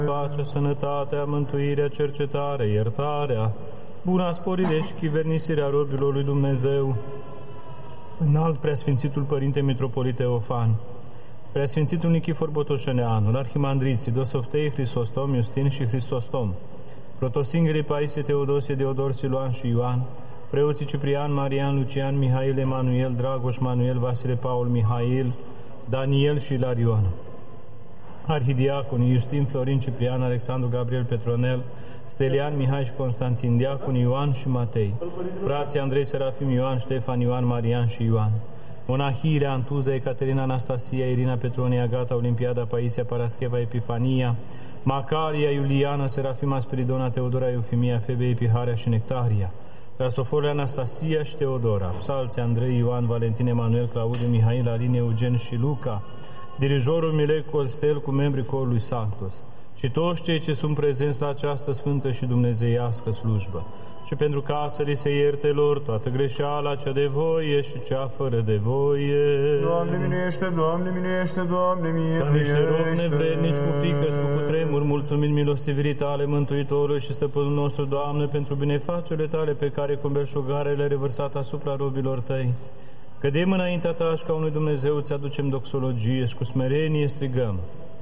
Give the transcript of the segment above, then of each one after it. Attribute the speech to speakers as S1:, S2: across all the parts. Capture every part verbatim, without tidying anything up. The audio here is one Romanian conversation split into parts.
S1: pacea, sănătatea, mântuirea, cercetarea, iertarea, buna sporire și chivernisirea robilor lui Dumnezeu. Înalt Preasfințitul Părinte Mitropolit Teofan, Preasfințitul Nichifor Botoșăneanul, Arhimandriții Dosoftei, Hristostom, Iustin și Hristostom, Protosinghelii Paisie, Teodosie, Deodor, Siluan și Ioan, preoții Ciprian, Marian, Lucian, Mihail, Emanuel, Dragoș, Manuel, Vasile, Paul, Mihail, Daniel și Ilarion, arhidiaconii Iustin, Florin, Ciprian, Alexandru, Gabriel, Petronel, Stelian, Mihai și Constantin, diaconii Ioan și Matei, frații Andrei, Serafim, Ioan, Ștefan, Ioan, Marian și Ioan, monahii Antuza, Ecaterina, Anastasia, Irina, Petronia, Agata, Olimpiada, Paisia, Parascheva, Epifania, Macaria, Iuliana, Serafima, Spiridona, Teodora, Eufimia, Febe, Epiharea și Nectaria, Rasoforia, Anastasia și Teodora, psalții Andrei, Ioan, Valentin, Emanuel, Claudiu, Mihail, Aline, Eugen și Luca, dirijorul Milei Costel cu membrii corului Sanctus și toți cei ce sunt prezenți la această sfântă și dumnezeiască slujbă, și pentru ca să li se ierte lor toată greșeala, cea de voie și cea fără de voie.
S2: Doamne miluiește, Doamne miluiește, Doamne miluiește.
S1: Ca niște robi nevrednici cu frică și cu cutremur, mulțumind milostivirii Tale, Mântuitorului și Stăpânul nostru, Doamne, pentru binefacerile Tale pe care cu belșugare le-ai revărsat asupra robilor Tăi. Cădem înaintea Ta și ca unui Dumnezeu îți aducem doxologie și cu smerenie strigăm: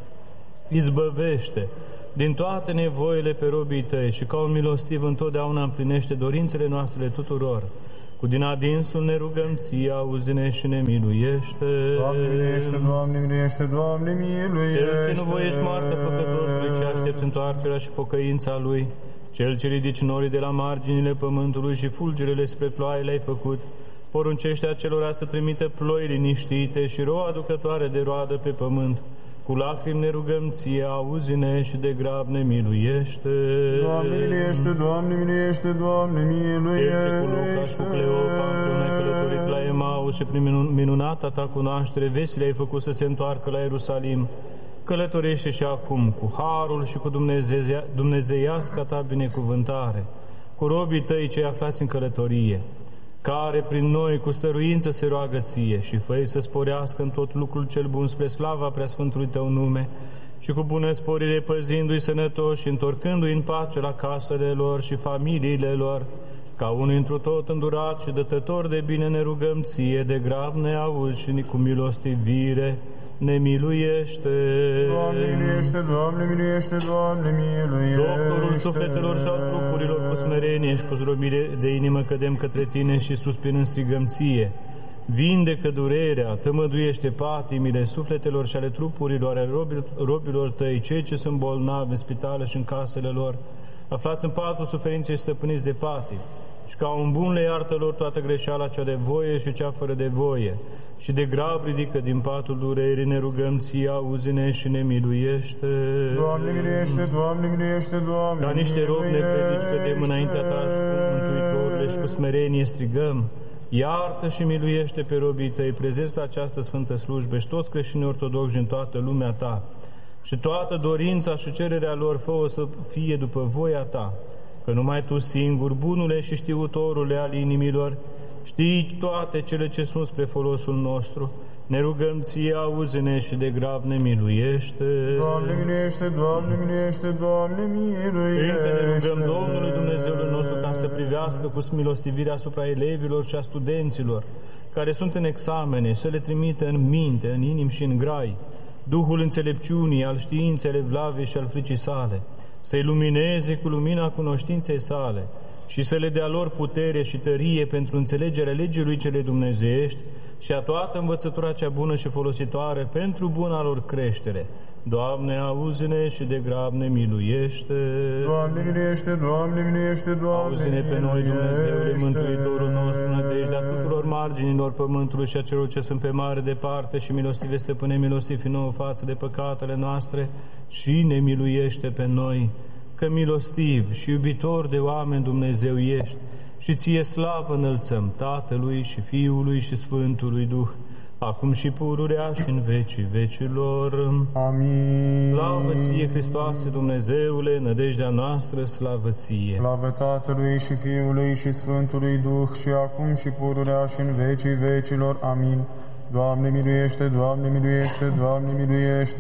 S1: izbăvește din toate nevoile pe robii Tăi și ca un milostiv întotdeauna împlinește dorințele noastre tuturor. Cu din adinsul ne rugăm Ție, auzi-ne și ne miluiește.
S2: Doamne miluiește, Doamne miluiește, Doamne miluiește.
S1: Cel ce nu voiești moartea păcătosului, ce aștepți întoarcerea și pocăința lui, Cel ce ridici norii de la marginile pământului și fulgerele spre ploaie le-ai făcut, poruncește acelora să trimită ploi liniștite și roa aducătoare de roadă pe pământ. Cu lacrimi ne rugăm Ție, auzi-ne și de grab ne miluiește.
S2: Doamne miluiește, Doamne miluiește, Doamne miluiește.
S1: Cel ce cu Luca și cu Cleopa împreună călătorit la Emaus și prin minunata Ta cunoaștere vesele ai făcut să se întoarcă la Ierusalim, călătorește și acum cu harul și cu Dumnezeia, dumnezeiasca Ta binecuvântare, cu robii Tăi cei aflați în călătorie, care prin noi cu stăruință se roagă Ție și fă-i să sporească în tot lucrul cel bun spre slava Preasfântului Tău nume și cu bună sporire păzindu-i sănătoși și întorcându-i în pace la casele lor și familiile lor, ca unul întru tot îndurat și dătător de bine ne rugăm Ție, de grab ne auzi și cu milostivire ne miluiește.
S2: Doamne miluiește, Doamne miluiește, Doamne miluiește.
S1: Doctorul sufletelor și al trupurilor, cu smerenie și cu zdrobire de inimă cădem către Tine și suspinând strigăm Ție: vindecă durerea, tămăduiește patimile sufletelor și ale trupurilor, ale robilor, robilor Tăi, cei ce sunt bolnavi în spitale și în casele lor, aflați în patul suferinței și stăpâniți de patim, și ca un bun le iartă lor toată greșeala, cea de voie și cea fără de voie, și de grab ridică din patul durerii, ne rugăm Ție, auzi-ne și ne miluiește.
S2: Doamne miluiește, Doamne miluiește, Doamne
S1: ca niște robi nevrednici cădem înaintea Ta și cu Mântuitorule și cu smerenie strigăm: iartă și miluiește pe robii Tăi, prezenți la această sfântă slujbă și toți creștinii ortodoxi din toată lumea Ta, și toată dorința și cererea lor fă-o să fie după voia Ta, că numai Tu singur, bunule și știutorule al inimilor, știi toate cele ce sunt spre folosul nostru. Ne rugăm Ție, auzi-ne și de grab ne miluiește.
S2: Doamne miluiește, Doamne miluiește, Doamne miluiește.
S1: Încă ne rugăm Domnului Dumnezeului nostru ca să privească cu milostivire asupra elevilor și a studenților care sunt în examene, să le trimită în minte, în inim și în grai Duhul înțelepciunii, al științei, ale vlavei și al fricii sale, să-i lumineze cu lumina cunoștinței sale și să le dea lor putere și tărie pentru înțelegerea legii lui cele dumnezeiești și a toată învățătura cea bună și folositoare pentru buna lor creștere. Doamne, auzi-ne și de grab ne miluiește.
S2: Doamne miluiește, Doamne miluiește, Doamne
S1: auzi-ne pe noi, Dumnezeule, Mântuitorul nostru, nădejdea tuturor marginilor pământului și a celor ce sunt pe mare departe, și milostive Stăpâne, milostivi nouă față de păcatele noastre și ne miluiește pe noi, că milostiv și iubitor de oameni Dumnezeu ești, și Ție slavă înălțăm Tatălui și Fiului și Sfântului Duh, acum și pururea și în vecii vecilor.
S2: Amin.
S1: Slavă Ție, Hristoase, Dumnezeule, nădejdea noastră, slavă Ție.
S2: Slavă Tatălui și Fiului și Sfântului Duh, și acum și pururea și în vecii vecilor. Amin. Doamne miluiește, Doamne miluiește, Doamne miluiește.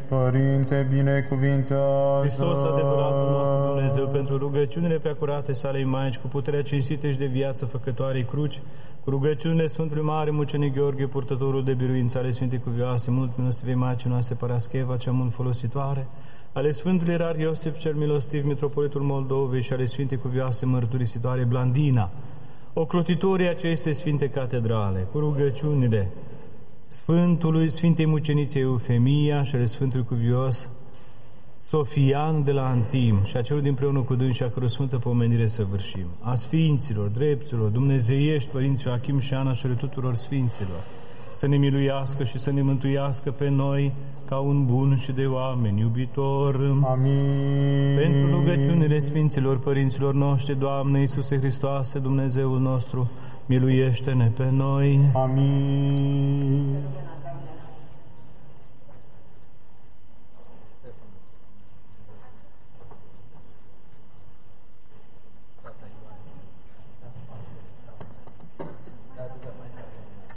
S2: Părinte, binecuvintează.
S1: Hristos, adevăratul nostru Dumnezeu, pentru rugăciunile preacurate sale Maici, cu puterea cinstită și de viață făcătoarei cruci, cu rugăciunile Sfântului Mare Mucenic Gheorghe, purtătorul de biruință ale Sfintei Cuvioase, mult milostivei Maicii noastre Parascheva, cea mult folositoare, ale Sfântului Erar Iosif cel milostiv, Mitropolitul Moldovei, și ale Sfintei Cuvioase mărturisitoare Blandina, ocrotitorii acestei Sfinte Catedrale, cu rugăciunile Sfântului Sfintei Muceniței Eufemia și ale Sfântului Cuvios Sofian de la Antim și a celor dinpreună cu dânsi, a căror sfântă pomenire să vârșim, a Sfinților, drepților, dumnezeiești, Părinții Joachim și Ana și ale tuturor Sfinților, să ne miluiască și să ne mântuiască pe noi ca un bun și de oameni iubitor.
S2: Amin.
S1: Pentru rugăciunile Sfinților Părinților noștri, Doamne Iisuse Hristoase, Dumnezeul nostru, miluiește-ne pe noi.
S2: Amin.